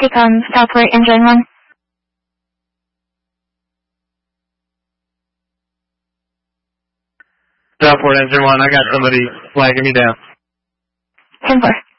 traffic on Southport Engine 1. Southport Engine 1, I got somebody flagging me down. 10-4.